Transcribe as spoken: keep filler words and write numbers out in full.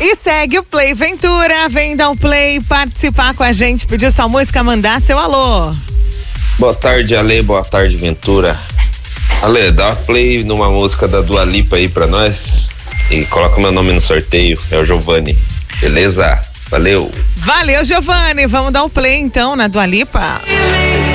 E segue o Play Ventura, vem dar o play, participar com a gente, pedir sua música, mandar seu alô. Boa tarde, Ale, boa tarde, Ventura. Ale, dá play numa música da Dua Lipa aí pra nós e coloca meu nome no sorteio, é o Giovanni, beleza? Valeu. Valeu, Giovanni, vamos dar o play então na Dua Lipa.